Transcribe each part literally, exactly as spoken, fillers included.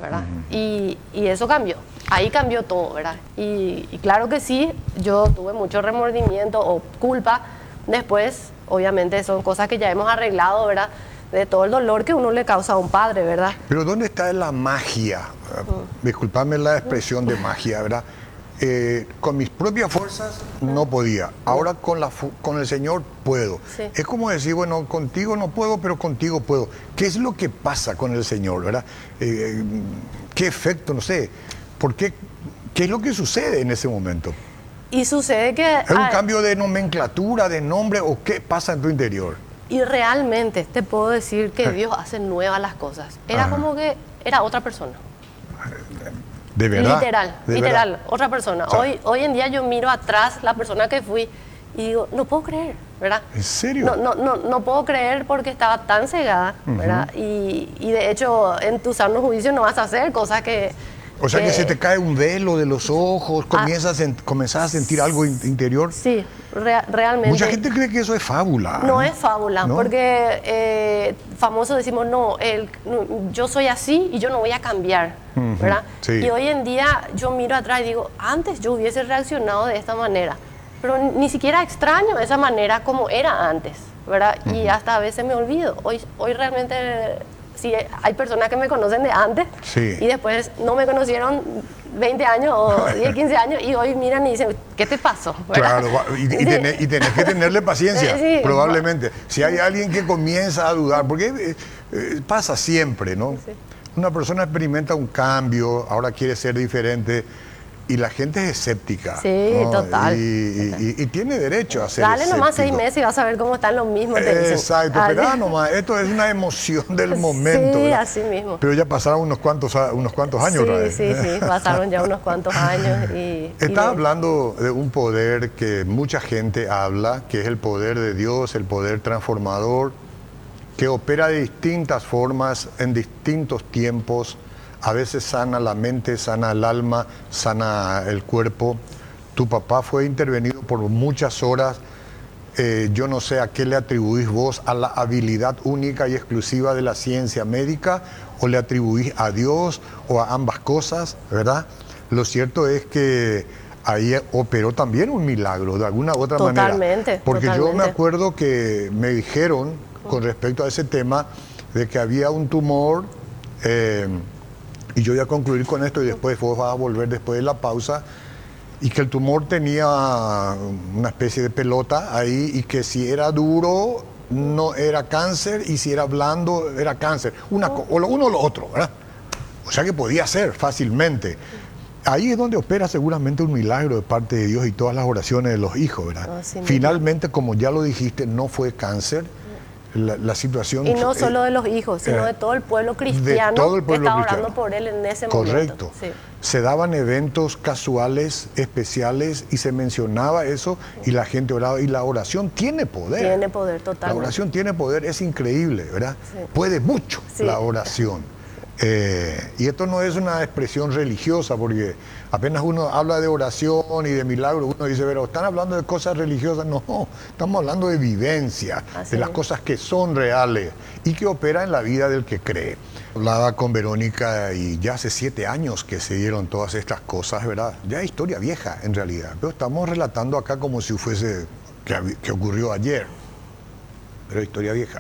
¿verdad? Uh-huh. y, y eso cambió, ahí cambió todo, ¿verdad? Y, y claro que sí, yo tuve mucho remordimiento o culpa. Después, obviamente, son cosas que ya hemos arreglado, ¿verdad? De todo el dolor que uno le causa a un padre, ¿verdad? Pero ¿dónde está la magia? Uh. Disculpame la expresión de magia, ¿verdad? Eh, con mis propias fuerzas no podía. Ahora con, la, con el Señor puedo. Sí. Es como decir, bueno, contigo no puedo, pero contigo puedo. ¿Qué es lo que pasa con el Señor, verdad? Eh, ¿Qué efecto? No sé. ¿Por qué? ¿Qué es lo que sucede en ese momento? Y sucede que... ¿Es un ah, cambio de nomenclatura, de nombre, o qué pasa en tu interior? Y realmente te puedo decir que Dios hace nuevas las cosas. Era Ajá. como que era otra persona. ¿De verdad? Literal, ¿De literal, verdad? otra persona. O sea, hoy, hoy en día yo miro atrás la persona que fui y digo, no puedo creer, ¿verdad? ¿En serio? No, no, no, no puedo creer porque estaba tan cegada, uh-huh. ¿verdad? Y, y de hecho, en tu sano juicio no vas a hacer cosas que... O sea que, que se te cae un velo de los ojos, comienzas ah, a, comenzás a sentir algo in, interior. Sí, re, realmente. Mucha gente cree que eso es fábula. No, ¿no? es fábula, ¿no? porque eh, famosos decimos, no, el, yo soy así y yo no voy a cambiar, uh-huh, ¿verdad? Sí. Y hoy en día yo miro atrás y digo, antes yo hubiese reaccionado de esta manera, pero ni siquiera extraño esa manera como era antes, ¿verdad? Uh-huh. Y hasta a veces me olvido. Hoy, hoy realmente... Sí, hay personas que me conocen de antes sí. y después no me conocieron veinte años o diez, quince años y hoy miran y dicen, ¿qué te pasó? ¿verdad? Claro, y, y, tenés, y tenés que tenerle paciencia, sí, probablemente. Si hay alguien que comienza a dudar, porque eh, eh, pasa siempre, ¿no? Sí. Una persona experimenta un cambio, ahora quiere ser diferente. Y la gente es escéptica. Sí, ¿no? total. Y, y, y, y tiene derecho a ser Dale escéptico. nomás seis meses y vas a ver cómo están los mismos. Te dicen. Exacto, pero ah, nomás, esto es una emoción del momento. Sí, ¿verdad? así mismo. Pero ya pasaron unos cuantos, unos cuantos años. Sí, ¿verdad? sí, sí, pasaron ya unos cuantos años. Y, Estás y de... hablando de un poder que mucha gente habla, que es el poder de Dios, el poder transformador, que opera de distintas formas, en distintos tiempos. A veces sana la mente, sana el alma, sana el cuerpo. Tu papá fue intervenido por muchas horas. Eh, yo no sé a qué le atribuís vos, a la habilidad única y exclusiva de la ciencia médica, o le atribuís a Dios, o a ambas cosas, ¿verdad? Lo cierto es que ahí operó también un milagro, de alguna u otra totalmente, manera. Totalmente. Porque yo me acuerdo que me dijeron, con respecto a ese tema, de que había un tumor... Eh, y yo voy a concluir con esto y después vos vas a volver después de la pausa, y que el tumor tenía una especie de pelota ahí y que si era duro no era cáncer y si era blando era cáncer, una, o lo uno o lo otro, ¿verdad? O sea que podía ser fácilmente. Ahí es donde opera seguramente un milagro de parte de Dios y todas las oraciones de los hijos, ¿verdad? Oh, sí, finalmente, como ya lo dijiste, no fue cáncer. La, la situación... Y no solo de los hijos, sino eh, de todo el pueblo cristiano todo el pueblo que estaba cristiano. orando por él en ese Correcto. momento. Sí. Se daban eventos casuales, especiales, y se mencionaba eso, y la gente oraba. Y la oración tiene poder. Tiene poder, totalmente. La oración tiene poder, es increíble, ¿verdad? Sí. Puede mucho sí. la oración. Eh, y esto no es una expresión religiosa, porque apenas uno habla de oración y de milagros, uno dice, pero ¿están hablando de cosas religiosas? No, estamos hablando de vivencia, Así de las es. cosas que son reales y que operan en la vida del que cree. Hablaba con Verónica y ya hace siete años que se dieron todas estas cosas, ¿verdad? Ya es historia vieja en realidad, pero estamos relatando acá como si fuese que, que ocurrió ayer, pero historia vieja.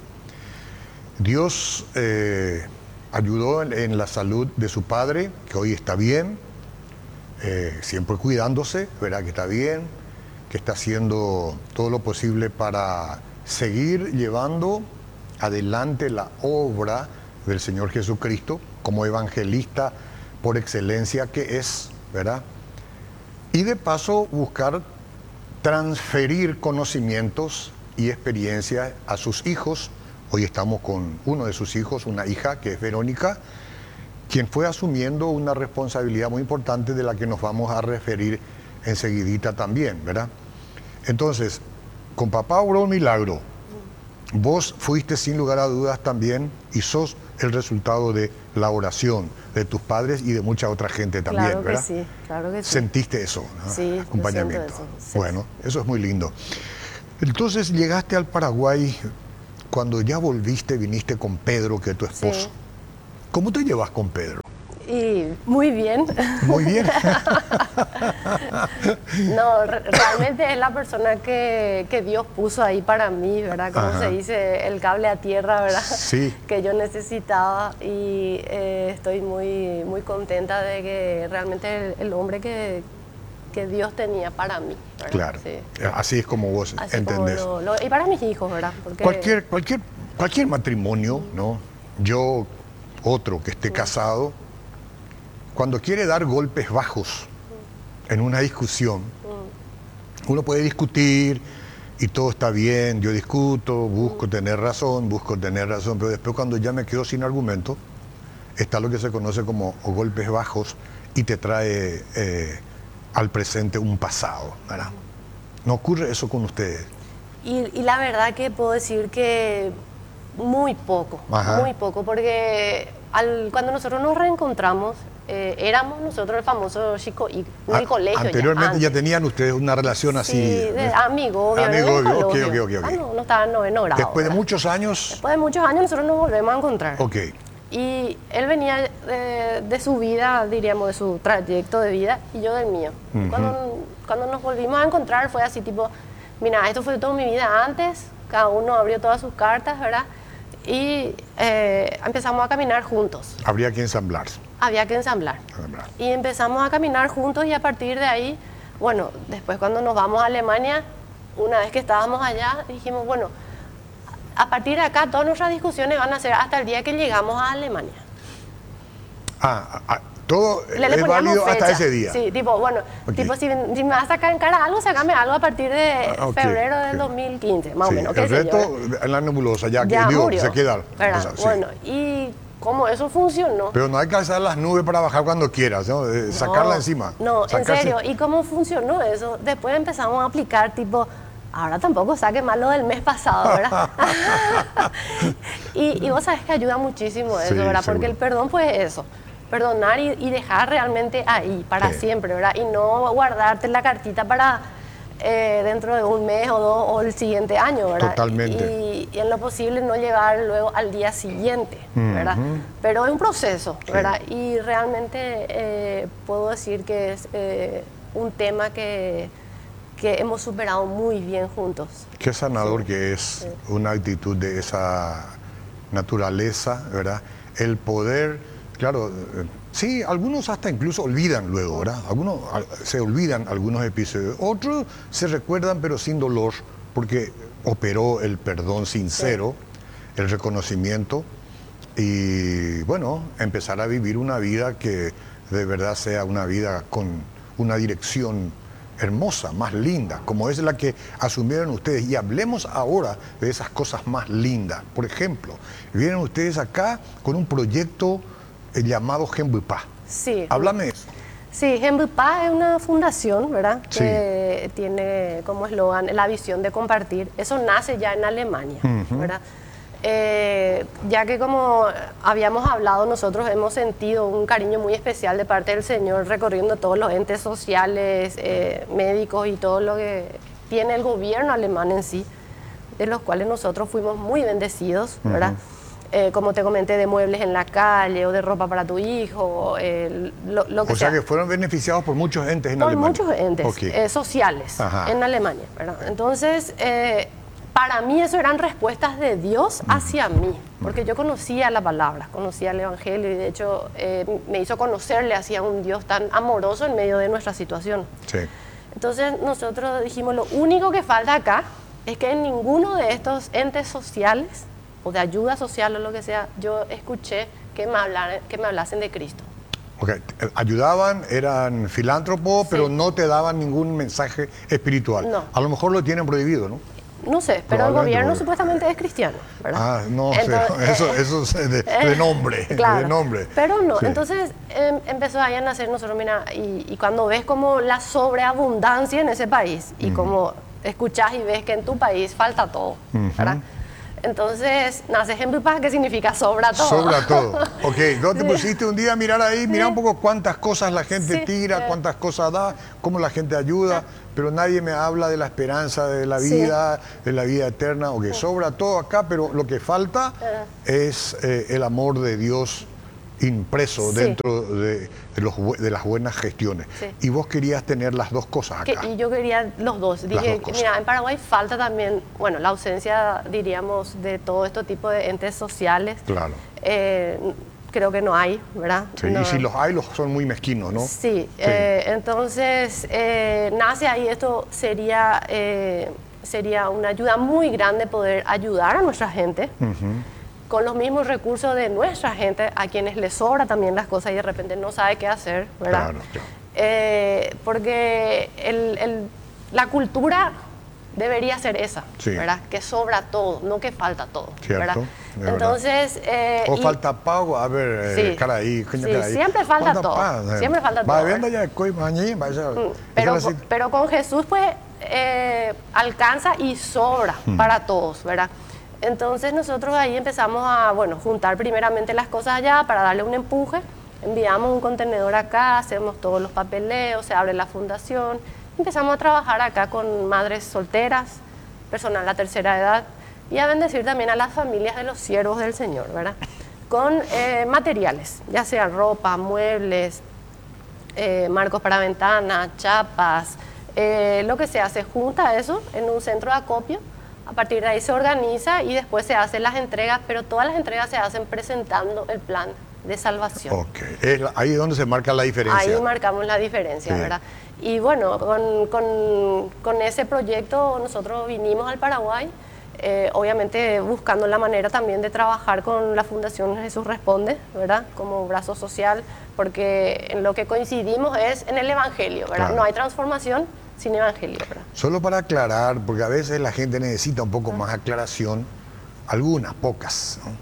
Dios... Eh, ayudó en, en la salud de su padre, que hoy está bien, eh, siempre cuidándose, verá que está bien, que está haciendo todo lo posible para seguir llevando adelante la obra del Señor Jesucristo como evangelista por excelencia que es, ¿verdad? Y de paso buscar transferir conocimientos y experiencias a sus hijos. Hoy estamos con uno de sus hijos, una hija que es Verónica, quien fue asumiendo una responsabilidad muy importante de la que nos vamos a referir enseguidita también, ¿verdad? Entonces, con papá obró un milagro. Vos fuiste sin lugar a dudas también y sos el resultado de la oración de tus padres y de mucha otra gente también, claro ¿verdad? Que sí, claro que sí. Sentiste eso, ¿no? Sí, acompañamiento. Eso, sí. Bueno, eso es muy lindo. Entonces llegaste al Paraguay. Cuando ya volviste, viniste con Pedro, que es tu esposo. Sí. ¿Cómo te llevas con Pedro? Y muy bien. Muy bien. No, re realmente es la persona que, que Dios puso ahí para mí, ¿verdad? Como Ajá. se dice, el cable a tierra, ¿verdad? Sí. Que yo necesitaba y eh, estoy muy, muy contenta de que realmente el, el hombre que, que Dios tenía para mí, ¿verdad? Claro. Sí. Así es como vos Así entendés. Como lo, lo, y para mis hijos, ¿verdad? Porque... Cualquier, cualquier, cualquier matrimonio, uh-huh. ¿no? Yo, otro que esté uh-huh. casado, cuando quiere dar golpes bajos uh-huh. en una discusión, uh-huh. uno puede discutir y todo está bien, yo discuto, busco uh-huh. tener razón, busco tener razón, pero después cuando ya me quedo sin argumento, está lo que se conoce como golpes bajos y te trae eh, al presente un pasado, ¿verdad? ¿No ocurre eso con ustedes? Y, y la verdad que puedo decir que muy poco, Ajá. muy poco, porque al, cuando nosotros nos reencontramos, eh, éramos nosotros el famoso chico y en el colegio. Anteriormente ya, ya tenían ustedes una relación así. Sí, de amigo, obvio. Amigo, obvio, ok, ok, ok. Ah, no, no estaba en noveno grado. Después de ¿verdad? muchos años. Después de muchos años nosotros nos volvemos a encontrar. Ok. Y él venía de, de su vida, diríamos, de su trayecto de vida, y yo del mío. Uh-huh. Cuando, cuando nos volvimos a encontrar fue así tipo, mira, esto fue toda mi vida antes, cada uno abrió todas sus cartas, ¿verdad? Y eh, empezamos a caminar juntos. Habría que ensamblarse. Había que ensamblar. Ensamblar. Y empezamos a caminar juntos y a partir de ahí, bueno, después cuando nos vamos a Alemania, una vez que estábamos allá, dijimos, bueno, a partir de acá todas nuestras discusiones van a ser hasta el día que llegamos a Alemania. Ah, ah todo le, le es válido fecha. Hasta ese día. Sí, tipo, bueno, okay. tipo si, si me vas a sacar en cara algo, sácame algo a partir de ah, okay, febrero del okay. dos mil quince, más sí, o menos. El resto en la nebulosa, ya, ya que digo, murió, se queda. O sea, bueno, sí. y cómo eso funcionó. Pero no hay que alzar las nubes para bajar cuando quieras, ¿no? Eh, sacarla no, encima. No, sacarse... en serio, ¿y cómo funcionó eso? Después empezamos a aplicar, tipo, ahora tampoco saque más lo del mes pasado, ¿verdad? y, y vos sabés que ayuda muchísimo eso, sí, ¿verdad? Seguro. Porque el perdón pues eso, perdonar y, y dejar realmente ahí, para sí. siempre, ¿verdad? Y no guardarte la cartita para eh, dentro de un mes o dos o el siguiente año, ¿verdad? Totalmente. Y, y en lo posible no llevar luego al día siguiente, ¿verdad? Uh-huh. Pero es un proceso, ¿verdad? Sí. Y realmente eh, puedo decir que es eh, un tema que... que hemos superado muy bien juntos. Qué sanador sí. que es sí. una actitud de esa naturaleza, ¿verdad? El poder, claro, sí, algunos hasta incluso olvidan luego, ¿verdad? Algunos se olvidan algunos episodios, otros se recuerdan pero sin dolor, porque operó el perdón sincero, sí. el reconocimiento y, bueno, empezar a vivir una vida que de verdad sea una vida con una dirección hermosa, más linda, como es la que asumieron ustedes. Y hablemos ahora de esas cosas más lindas. Por ejemplo, vienen ustedes acá con un proyecto eh, llamado Genbupa. Sí. Háblame de eso. Sí, Genbupa es una fundación, ¿verdad? Que sí. tiene como eslogan la visión de compartir. Eso nace ya en Alemania, uh-huh. ¿verdad? Eh, ya que como habíamos hablado, nosotros hemos sentido un cariño muy especial de parte del Señor recorriendo todos los entes sociales, eh, médicos y todo lo que tiene el gobierno alemán en sí, de los cuales nosotros fuimos muy bendecidos, ¿verdad? Uh-huh. eh, como te comenté, de muebles en la calle o de ropa para tu hijo, eh, lo, lo que o sea. sea que fueron beneficiados por muchos entes en por Alemania. Por muchos entes okay. eh, sociales Ajá. en Alemania, ¿verdad? Entonces... Eh, para mí eso eran respuestas de Dios hacia mí, porque yo conocía la palabra, conocía el Evangelio y de hecho eh, me hizo conocerle hacia un Dios tan amoroso en medio de nuestra situación. Sí. Entonces nosotros dijimos, lo único que falta acá es que en ninguno de estos entes sociales o de ayuda social o lo que sea, yo escuché que me, hablaran, que me hablasen de Cristo. Okay. Ayudaban, eran filántropos, sí. pero no te daban ningún mensaje espiritual. No. A lo mejor lo tienen prohibido, ¿no? No sé, pero el gobierno porque... supuestamente es cristiano, ¿verdad? Ah, no entonces, sé, eso, eso es de, de nombre, claro, de nombre. Pero no, sí. entonces eh, empezó ahí a nacer nosotros, mira, y, y cuando ves como la sobreabundancia en ese país, y uh-huh. como escuchás y ves que en tu país falta todo, uh-huh. ¿verdad? Entonces, nace Genbupa, que significa sobra todo. Sobra todo. Ok, ¿no te pusiste un día a mirar ahí? Mira sí. un poco cuántas cosas la gente sí. tira, cuántas cosas da, cómo la gente ayuda, pero nadie me habla de la esperanza de la vida, sí. de la vida eterna. Ok, sí. sobra todo acá, pero lo que falta uh-huh. es eh, el amor de Dios impreso Sí. dentro de, de, los, de las buenas gestiones. Sí. Y vos querías tener las dos cosas acá. Que, y yo quería los dos. Las Dije, dos cosas. mira, en Paraguay falta también, bueno, la ausencia, diríamos, de todo este tipo de entes sociales. Claro. Eh, creo que no hay, ¿verdad? Sí, No. Y si los hay, los son muy mezquinos, ¿no? Sí, Sí. eh, entonces eh, nace ahí, esto sería, eh, sería una ayuda muy grande poder ayudar a nuestra gente. Uh-huh. Con los mismos recursos de nuestra gente, a quienes les sobra también las cosas y de repente no sabe qué hacer, ¿verdad? Claro, claro. Eh, porque el, el, la cultura debería ser esa, Sí. ¿verdad? Que sobra todo, no que falta todo, Cierto, ¿verdad? de Entonces... Eh, o y, falta pago, a ver, sí, eh, cara ahí, coño, sí, cara ahí. siempre falta todo, Paz, siempre falta va, todo. venda ya, coi, mañana, vaya. Mm, Pero, Así. pero con Jesús, pues, eh, alcanza y sobra Mm. para todos, ¿verdad? Entonces nosotros ahí empezamos a, bueno, juntar primeramente las cosas allá para darle un empuje. Enviamos un contenedor acá, hacemos todos los papeleos, se abre la fundación. Empezamos a trabajar acá con madres solteras, personal de la tercera edad y a bendecir también a las familias de los siervos del Señor, ¿verdad? Con eh, materiales, ya sea ropa, muebles, eh, marcos para ventanas, chapas, eh, lo que sea, se junta eso en un centro de acopio. A partir de ahí se organiza y después se hacen las entregas, pero todas las entregas se hacen presentando el plan de salvación. Ok, es la- ahí es donde se marca la diferencia. Ahí marcamos la diferencia, Sí. ¿verdad? Y bueno, con, con, con ese proyecto nosotros vinimos al Paraguay, eh, obviamente buscando la manera también de trabajar con la Fundación Jesús Responde, ¿verdad? Como brazo social, porque en lo que coincidimos es en el Evangelio, ¿verdad? Claro. No hay transformación sin Evangelio, ¿verdad? Solo para aclarar, porque a veces la gente necesita un poco más aclaración, algunas, pocas, ¿no?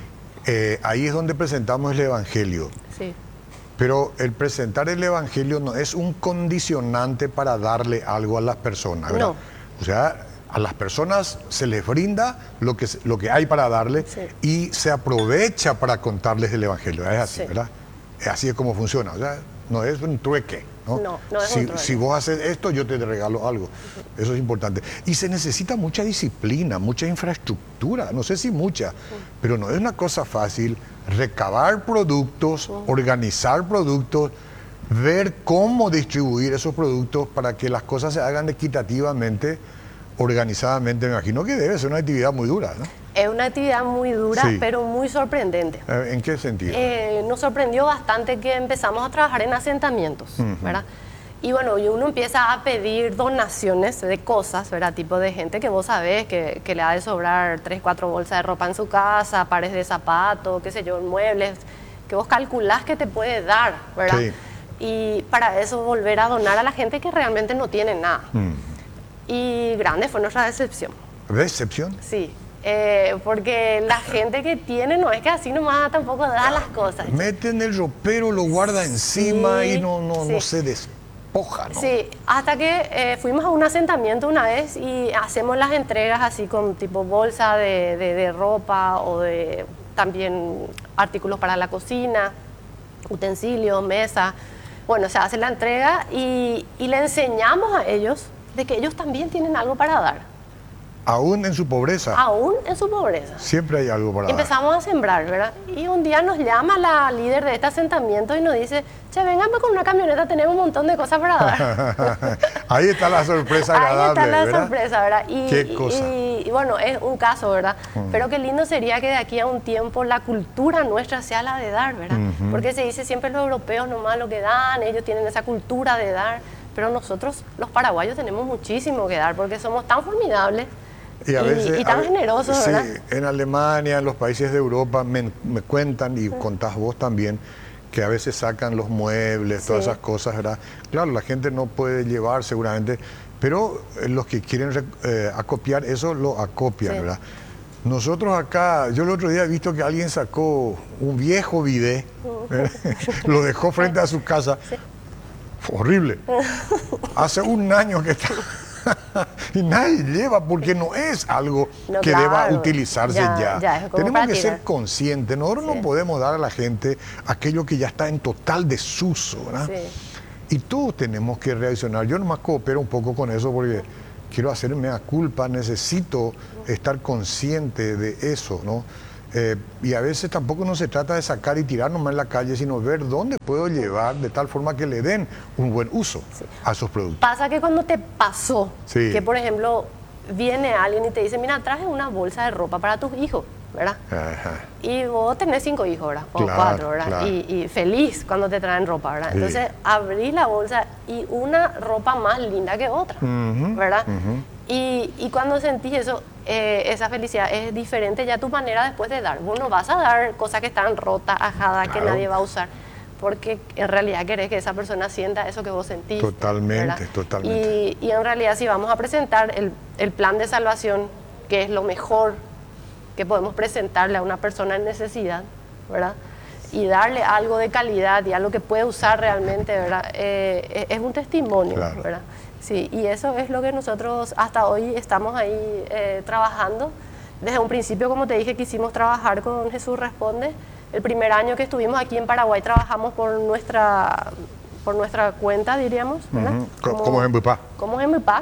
Eh, ahí es donde presentamos el Evangelio. Sí. Pero el presentar el Evangelio no es un condicionante para darle algo a las personas, ¿verdad? No. O sea, a las personas se les brinda lo que, se- lo que hay para darle Sí. y se aprovecha para contarles el Evangelio. Es así, Sí. ¿verdad? Es así es como funciona. O sea, no es un trueque, ¿no? No, no es si, un trueque. si vos haces esto, yo te regalo algo. Eso es importante. Y se necesita mucha disciplina, mucha infraestructura. No sé si mucha, pero no es una cosa fácil recabar productos, organizar productos, ver cómo distribuir esos productos para que las cosas se hagan equitativamente, organizadamente. Me imagino que debe ser una actividad muy dura, ¿no? Es una actividad muy dura, Sí. pero muy sorprendente. Eh, ¿En qué sentido? Eh, nos sorprendió bastante que empezamos a trabajar en asentamientos, Ujú. ¿verdad? Y bueno, y uno empieza a pedir donaciones de cosas, ¿verdad? Tipo de gente que vos sabés que, que le ha de sobrar tres, cuatro bolsas de ropa en su casa, pares de zapatos, qué sé yo, muebles, que vos calculás que te puede dar, ¿verdad? Sí. Y para eso volver a donar a la gente que realmente no tiene nada. Mm. Y grande fue nuestra decepción. ¿Decepción? Sí, eh, porque la gente que tiene no es que así nomás tampoco da las cosas. Mete en el ropero, lo guarda encima Sí, y no, no, no sí. se despoja, ¿no? Sí, hasta que eh, fuimos a un asentamiento una vez y hacemos las entregas así con tipo bolsa de, de- de ropa o de también artículos para la cocina, utensilios, mesa. Bueno, se hace la entrega y, y le enseñamos a ellos de que ellos también tienen algo para dar, Aún en su pobreza, aún en su pobreza. siempre hay algo para dar. Empezamos a sembrar, ¿verdad? Y un día nos llama la líder de este asentamiento y nos dice, che, vengan con una camioneta, tenemos un montón de cosas para dar. Ahí está la sorpresa Ahí agradable, está la ¿verdad? sorpresa, ¿verdad? Y, Qué cosa. Y, y bueno, es un caso, ¿verdad? Pero qué lindo sería que de aquí a un tiempo la cultura nuestra sea la de dar, ¿verdad? Ujú. Porque se dice siempre los europeos nomás lo que dan, ellos tienen esa cultura de dar, pero nosotros, los paraguayos, tenemos muchísimo que dar porque somos tan formidables. Y, a y- veces, y tan a ve- generosos, sí, ¿verdad? en Alemania, en los países de Europa, me, me cuentan y contás vos también que a veces sacan los muebles, todas Sí. esas cosas, ¿verdad? Claro, la gente no puede llevar seguramente, pero eh, los que quieren rec- eh, acopiar eso lo acopian, Sí. ¿verdad? Nosotros acá, yo el otro día he visto que alguien sacó un viejo bidet, ¿verdad? Lo dejó frente a su casa. Fue horrible. Hace un año que está. Y nadie lleva porque no es algo No, que claro. deba utilizarse Ya, ya. ya, es como Tenemos para que tirar. ser conscientes. Nosotros Sí. no podemos dar a la gente aquello que ya está en total desuso, ¿verdad? Sí. Y todos tenemos que reaccionar. Yo nomás coopero un poco con eso porque quiero hacerme a culpa, necesito estar consciente de eso, ¿no? Eh, y a veces tampoco no se trata de sacar y tirar nomás en la calle, sino ver dónde puedo llevar de tal forma que le den un buen uso sí. a esos productos. Pasa que cuando te pasó, sí. que por ejemplo viene alguien y te dice, mira, traje una bolsa de ropa para tus hijos, ¿verdad? Ajá. Y vos tenés cinco hijos, ¿verdad? O claro, cuatro, ¿verdad? Claro. Y, y feliz cuando te traen ropa, ¿verdad? Sí. Entonces abrís la bolsa y una ropa más linda que otra, uh-huh, ¿verdad? Uh-huh. Y, y cuando sentís eso, eh, esa felicidad es diferente ya tu manera después de dar. Vos no vas a dar cosas que están rotas, ajadas, claro. que nadie va a usar, porque en realidad querés que esa persona sienta eso que vos sentís. Totalmente, ¿verdad? Totalmente. Y, y en realidad si vamos a presentar el, el plan de salvación, que es lo mejor que podemos presentarle a una persona en necesidad, ¿verdad? Y darle algo de calidad y algo que puede usar realmente, ¿verdad? Eh, es un testimonio, claro. ¿verdad? Sí, y eso es lo que nosotros hasta hoy estamos ahí eh, trabajando. Desde un principio, como te dije, quisimos trabajar con Jesús Responde. El primer año que estuvimos aquí en Paraguay trabajamos por nuestra, por nuestra cuenta, diríamos, ¿verdad? Uh-huh. Como, como en Bupá. Como en Bupá.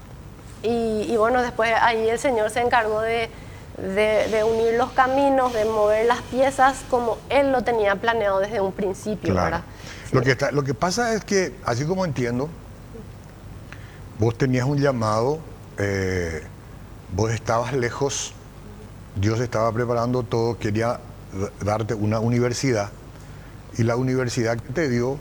Y, y bueno, después ahí el Señor se encargó de, de, de unir los caminos, de mover las piezas como Él lo tenía planeado desde un principio, claro. ¿verdad? Sí. Lo que está, lo que pasa es que, así como entiendo, vos tenías un llamado, eh, vos estabas lejos, Dios estaba preparando todo, quería darte una universidad, y la universidad que te dio,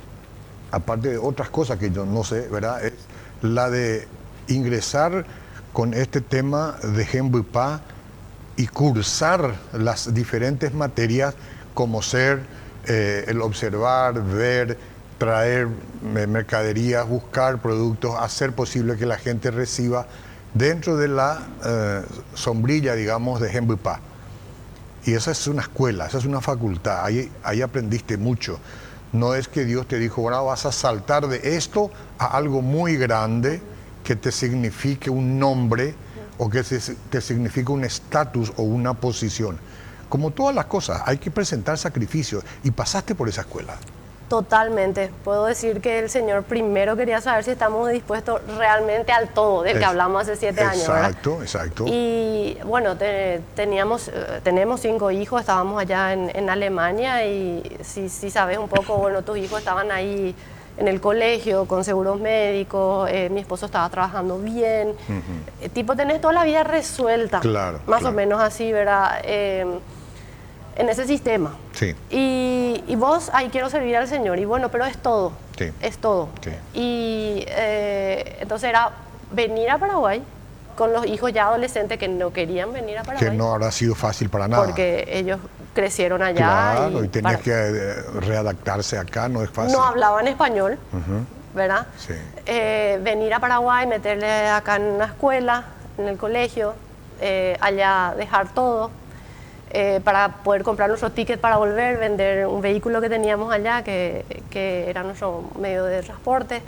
aparte de otras cosas que yo no sé, ¿verdad?, es la de ingresar con este tema de Genbupá y cursar las diferentes materias como ser eh, el observar, ver, traer mercaderías, buscar productos, hacer posible que la gente reciba dentro de la eh, sombrilla, digamos, de Genbupá. Y esa es una escuela, esa es una facultad, ahí, ahí aprendiste mucho. No es que Dios te dijo, ahora vas a saltar de esto a algo muy grande que te signifique un nombre o que te signifique un estatus o una posición. Como todas las cosas, hay que presentar sacrificios y pasaste por esa escuela. Totalmente. Puedo decir que el Señor primero quería saber si estamos dispuestos realmente al todo del es, que hablamos hace siete exacto, años, ¿verdad? Exacto, exacto. Y bueno, te, teníamos, tenemos cinco hijos, estábamos allá en, en Alemania y si, si sabes un poco, bueno, tus hijos estaban ahí en el colegio con seguros médicos, eh, mi esposo estaba trabajando bien, uh-huh. eh, tipo tenés toda la vida resuelta, claro, más claro. o menos así, ¿verdad? Eh, en ese sistema. Sí. Y, y vos, ahí quiero servir al Señor. Y bueno, pero es todo. Sí. Es todo. Sí. Y eh, entonces era venir a Paraguay con los hijos ya adolescentes que no querían venir a Paraguay. Que no habrá sido fácil para nada. Porque ellos crecieron allá. Claro, y, y tenías para... que readaptarse acá, no es fácil. No hablaban español, uh-huh. ¿verdad? Sí. Eh, venir a Paraguay, meterle acá en una escuela, en el colegio, eh, allá dejar todo. Eh, para poder comprar nuestro ticket para volver, vender un vehículo que teníamos allá, que, que era nuestro medio de transporte,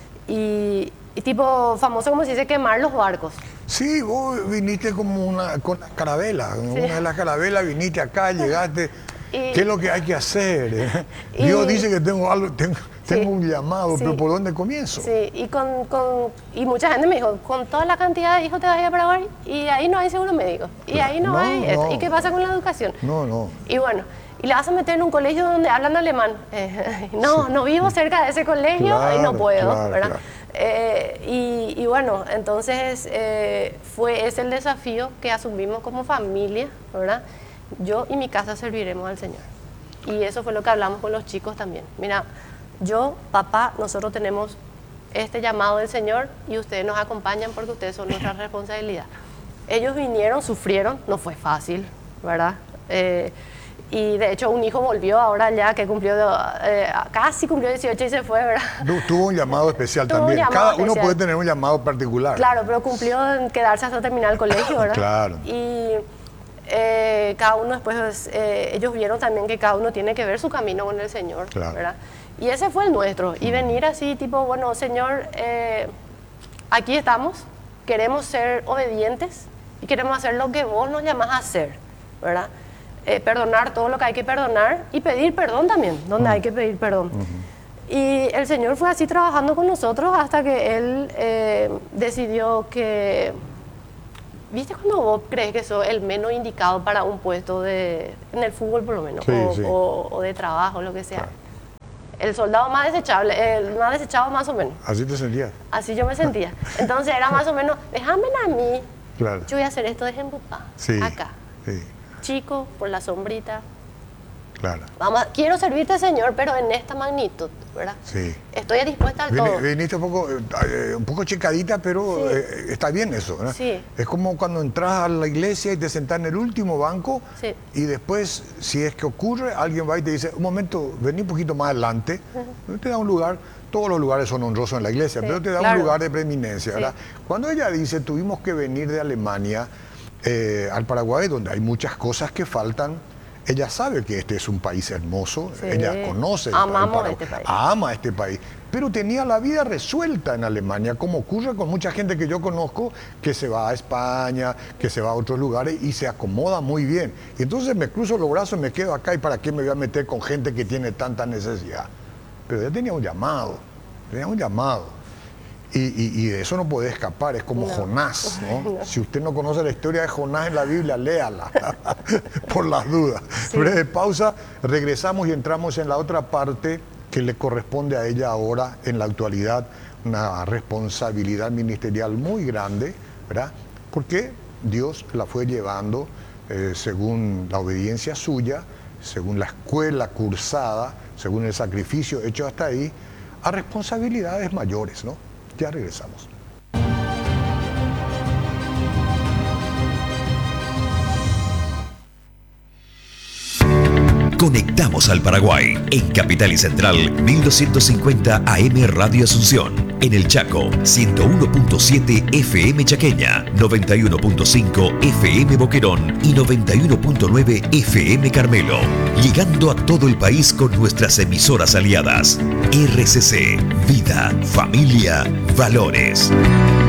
y, y tipo famoso como se dice, quemar los barcos. Sí, vos viniste como una con la carabela, sí. una de las carabelas, viniste acá, llegaste, y, ¿qué es lo que hay que hacer? Y, Dios dice que tengo algo, tengo, sí, tengo un llamado, sí. pero ¿por dónde comienzo? Sí, y, con, con, y mucha gente me dijo, con toda la cantidad de hijos te vas a ir a Paraguay y ahí no hay seguro médico, y claro. ahí no, no hay esto. No. ¿Y qué pasa con la educación? No, no. Y bueno, y la vas a meter en un colegio donde hablan alemán. Eh, no, sí. no vivo cerca de ese colegio claro, y no puedo, claro, ¿verdad? Claro. Eh, y, y bueno, entonces eh, fue ese el desafío que asumimos como familia, ¿verdad? Yo y mi casa serviremos al Señor. Y eso fue lo que hablamos con los chicos también. Mira, yo, papá, nosotros tenemos este llamado del Señor y ustedes nos acompañan porque ustedes son nuestra responsabilidad. Ellos vinieron, sufrieron, no fue fácil, ¿verdad? Eh, y de hecho un hijo volvió ahora ya que cumplió, eh, casi cumplió dieciocho y se fue, ¿verdad? Tuvo un llamado especial Tuvo también. Llamado Cada especial. Uno puede tener un llamado particular. Claro, pero cumplió en quedarse hasta terminar el colegio, ¿verdad? Claro. Y eh, cada uno después, eh, ellos vieron también que cada uno tiene que ver su camino con el Señor, claro. ¿verdad? Y ese fue el nuestro. Y venir así, tipo, bueno, Señor, eh, aquí estamos, queremos ser obedientes y queremos hacer lo que vos nos llamás a hacer, ¿verdad? Eh, perdonar todo lo que hay que perdonar y pedir perdón también, donde uh-huh. hay que pedir perdón. Uh-huh. Y el Señor fue así trabajando con nosotros hasta que Él eh, decidió que ¿Viste cuando vos crees que sos el menos indicado para un puesto de, en el fútbol por lo menos, sí, o, sí. O, o de trabajo, lo que sea? Claro. El soldado más desechable, el más desechado más o menos. ¿Así te sentías? Así yo me sentía. Entonces era más o menos, déjame a mí, Claro. yo voy a hacer esto de papá, Sí, acá. sí, Chico, por la sombrita. claro. Vamos, quiero servirte, Señor, pero en esta magnitud, ¿verdad? Sí. Estoy dispuesta al Vine- todo. Viniste un poco, eh, un poco checadita, pero Sí. eh, está bien eso, ¿verdad? Sí. Es como cuando entras a la iglesia y te sentás en el último banco Sí. y después, si es que ocurre, alguien va y te dice, un momento, vení un poquito más adelante, te da un lugar, todos los lugares son honrosos en la iglesia, Sí, pero te da claro. un lugar de preeminencia, Sí. ¿verdad? Cuando ella dice, tuvimos que venir de Alemania eh, al Paraguay, donde hay muchas cosas que faltan, ella sabe que este es un país hermoso, Sí. ella conoce el pa- el Amamos Paraguay, este país. ama este país, pero tenía la vida resuelta en Alemania, como ocurre con mucha gente que yo conozco que se va a España, que se va a otros lugares y se acomoda muy bien. Y entonces me cruzo los brazos, me quedo acá y ¿para qué me voy a meter con gente que tiene tanta necesidad? Pero ella tenía un llamado, tenía un llamado. Y, y- y de eso no puede escapar, es como No. Jonás, ¿no? No. Si usted no conoce la historia de Jonás en la Biblia, léala, por las dudas. Sí. Breve pausa, regresamos y entramos en la otra parte que le corresponde a ella ahora, en la actualidad, una responsabilidad ministerial muy grande, ¿verdad? Porque Dios la fue llevando, eh, según la obediencia suya, según la escuela cursada, según el sacrificio hecho hasta ahí, a responsabilidades mayores, ¿no? Ya regresamos. Conectamos al Paraguay en Capital y Central mil doscientos cincuenta A M Radio Asunción, en el Chaco ciento uno punto siete F M Chaqueña, noventa y uno punto cinco F M Boquerón y noventa y uno punto nueve F M Carmelo, llegando a todo el país con nuestras emisoras aliadas. R C C, Vida, Familia, Valores.